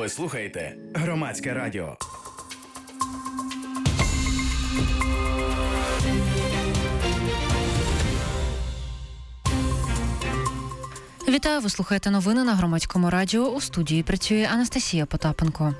Ви слухаєте Громадське радіо. Вітаю, ви слухаєте новини на Громадському радіо. У студії працює Анастасія Потапенко.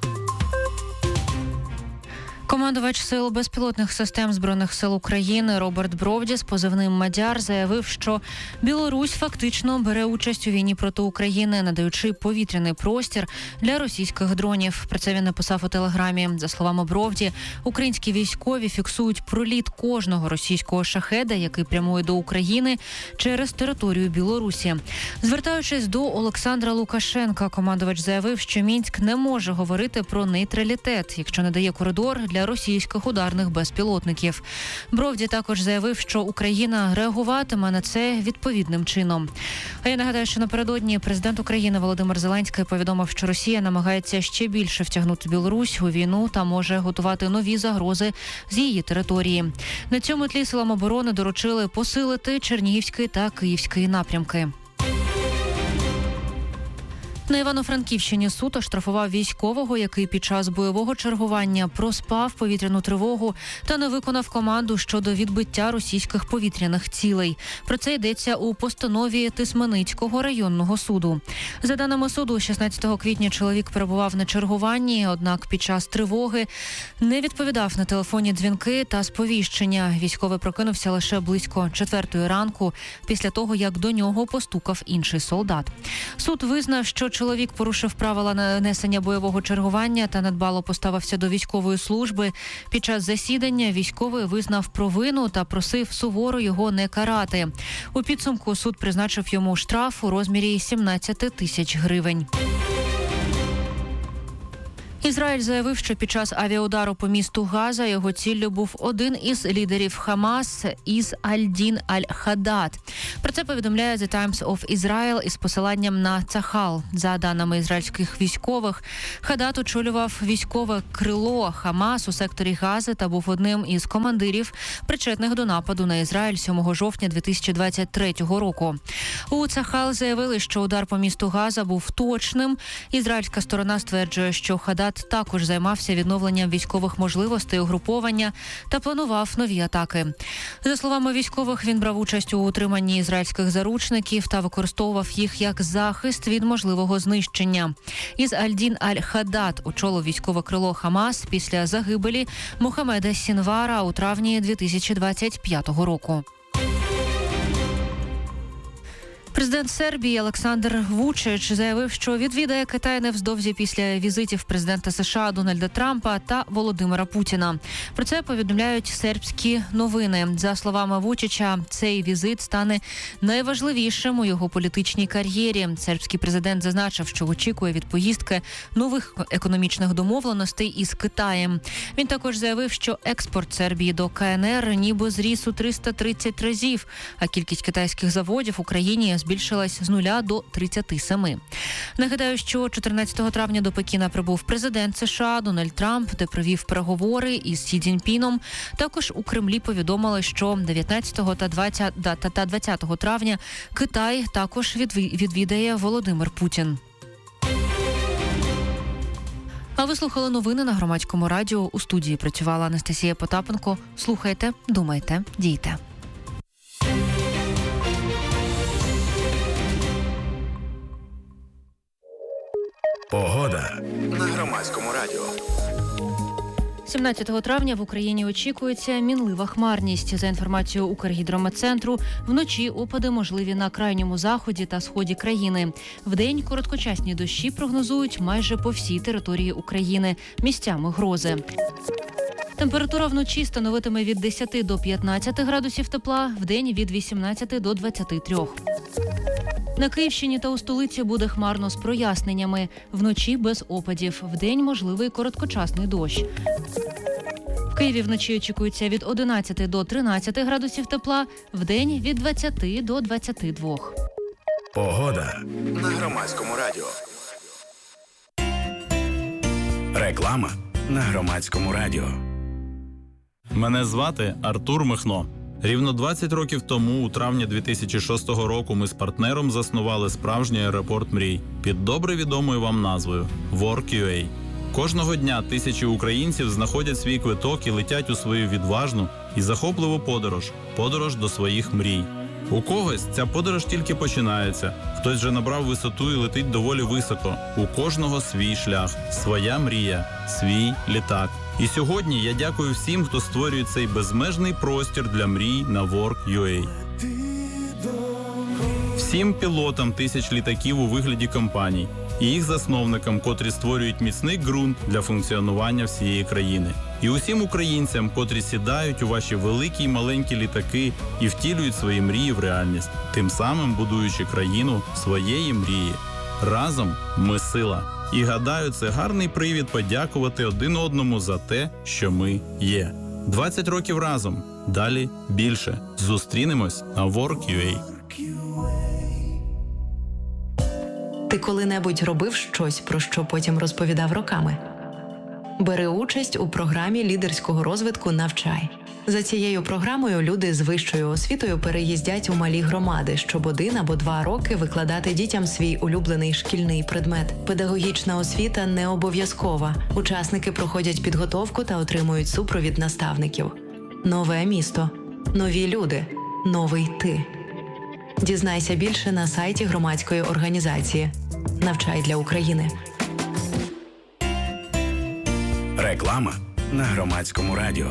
Командувач Сил безпілотних систем Збройних сил України Роберт Бровдіс, позивним «Мадяр», заявив, що Білорусь фактично бере участь у війні проти України, надаючи повітряний простір для російських дронів. Про це він написав у Телеграмі. За словами Бровді, українські військові фіксують проліт кожного російського шахеда, який прямує до України через територію Білорусі. Звертаючись до Олександра Лукашенка, командувач заявив, що Мінськ не може говорити про нейтралітет, якщо не дає коридор для російських ударних безпілотників. Бровді також заявив, що Україна реагуватиме на це відповідним чином. А я нагадаю, що напередодні президент України Володимир Зеленський повідомив, що Росія намагається ще більше втягнути Білорусь у війну та може готувати нові загрози з її території. На цьому тлі силам оборони доручили посилити Чернігівський та Київський напрямки. На Івано-Франківщині суд оштрафував військового, який під час бойового чергування проспав повітряну тривогу та не виконав команду щодо відбиття російських повітряних цілей. Про це йдеться у постанові Тисменицького районного суду. За даними суду, 16 квітня чоловік перебував на чергуванні, однак під час тривоги не відповідав на телефонні дзвінки та сповіщення. Військовий прокинувся лише близько 4 ранку, після того, як до нього постукав інший солдат. Суд визнав, що чоловік порушив правила несення бойового чергування та недбало поставився до військової служби. Під час засідання військовий визнав провину та просив суворо його не карати. У підсумку суд призначив йому штраф у розмірі 17 тисяч гривень. Ізраїль заявив, що під час авіаудару по місту Газа його ціллю був один із лідерів Хамас Із Аль-Дін Аль-Хадад. Про це повідомляє The Times of Israel із посиланням на Цахал. За даними ізраїльських військових, Хадад очолював військове крило Хамас у секторі Гази та був одним із командирів, причетних до нападу на Ізраїль 7 жовтня 2023 року. У Цахал заявили, що удар по місту Газа був точним. Ізраїльська сторона стверджує, що Хадад також займався відновленням військових можливостей угруповання та планував нові атаки. За словами військових, він брав участь у утриманні ізраїльських заручників та використовував їх як захист від можливого знищення. Із Аль-Дін Аль-Хадад очолив військове крило Хамас після загибелі Мохаммеда Сінвара у травні 2025 року. Президент Сербії Олександр Вучич заявив, що відвідає Китай невдовзі після візитів президента США Дональда Трампа та Володимира Путіна. Про це повідомляють сербські новини. За словами Вучича, цей візит стане найважливішим у його політичній кар'єрі. Сербський президент зазначив, що очікує від поїздки нових економічних домовленостей із Китаєм. Він також заявив, що експорт Сербії до КНР ніби зріс у 330 разів, а кількість китайських заводів в Україні збільшилась з 0 до 37. Нагадаю, що 14 травня до Пекіна прибув президент США Дональд Трамп, де провів переговори із Сі Цзіньпіном. Також у Кремлі повідомили, що 19 та 20 травня Китай також відвідає Володимир Путін. А ви слухали новини на Громадському радіо. У студії працювала Анастасія Потапенко. Слухайте, думайте, дійте. Погода на Громадському радіо. 17 травня в Україні очікується мінлива хмарність. За інформацією Укргідрометцентру, вночі опади можливі на крайньому заході та сході країни. Вдень короткочасні дощі прогнозують майже по всій території України. Місцями грози. Температура вночі становитиме від 10 до 15 градусів тепла, вдень від 18 до 23. На Київщині та у столиці буде хмарно з проясненнями. Вночі без опадів. Вдень можливий короткочасний дощ. В Києві вночі очікується від 11 до 13 градусів тепла, вдень від 20 до 22. Погода на Громадському радіо. Реклама на Громадському радіо. Мене звати Артур Михно. Рівно 20 років тому, у травні 2006 року, ми з партнером заснували справжній аеропорт мрій під добре відомою вам назвою Work.ua. Кожного дня тисячі українців знаходять свій квиток і летять у свою відважну і захопливу подорож до своїх мрій. У когось ця подорож тільки починається, хтось вже набрав висоту і летить доволі високо. У кожного свій шлях, своя мрія, свій літак. І сьогодні я дякую всім, хто створює цей безмежний простір для мрій на Work.ua. Всім пілотам тисяч літаків у вигляді компаній і їх засновникам, котрі створюють міцний ґрунт для функціонування всієї країни. І усім українцям, котрі сідають у ваші великі й маленькі літаки і втілюють свої мрії в реальність, тим самим будуючи країну своєї мрії. Разом ми сила. І гадаю, це гарний привід подякувати один одному за те, що ми є. 20 років разом. Далі більше. Зустрінемось на Work.ua. Ти коли-небудь робив щось, про що потім розповідав роками? Бери участь у програмі лідерського розвитку «Навчай». За цією програмою люди з вищою освітою переїздять у малі громади, щоб 1 або 2 роки викладати дітям свій улюблений шкільний предмет. Педагогічна освіта не обов'язкова. Учасники проходять підготовку та отримують супровід наставників. Нове місто. Нові люди. Новий ти. Дізнайся більше на сайті громадської організації «Навчай для України». Реклама на Громадському радіо.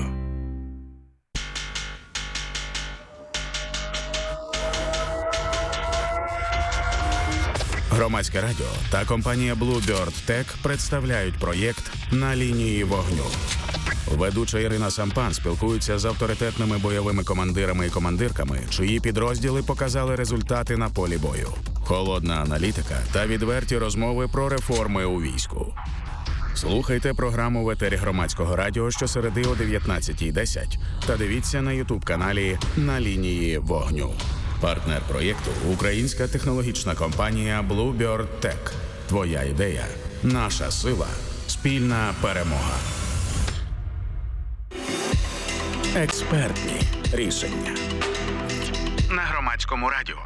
Громадське радіо та компанія Bluebird Tech представляють проєкт «На лінії вогню». Ведуча Ірина Сампан спілкується з авторитетними бойовими командирами і командирками, чиї підрозділи показали результати на полі бою. Холодна аналітика та відверті розмови про реформи у війську. Слухайте програму в етері Громадського радіо щосереди о 19:10 та дивіться на YouTube-каналі «На лінії вогню». Партнер проєкту – українська технологічна компанія Bluebird Tech. Твоя ідея – наша сила, спільна перемога. Експертні рішення на Громадському радіо.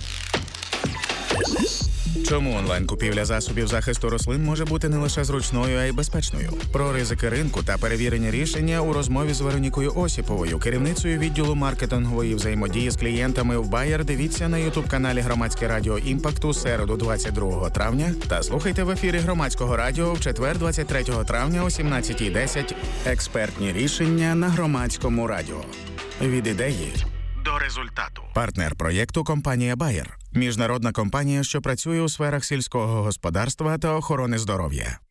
Чому онлайн-купівля засобів захисту рослин може бути не лише зручною, а й безпечною? Про ризики ринку та перевірені рішення у розмові з Веронікою Осіповою, керівницею відділу маркетингової взаємодії з клієнтами в Bayer, дивіться на YouTube-каналі Громадське радіо «Імпакт» у середу 22 травня та слухайте в ефірі Громадського радіо в четвер 23 травня о 17:10. Експертні рішення на Громадському радіо. Від ідеї до результату. Партнер проєкту – компанія Bayer. Міжнародна компанія, що працює у сферах сільського господарства та охорони здоров'я.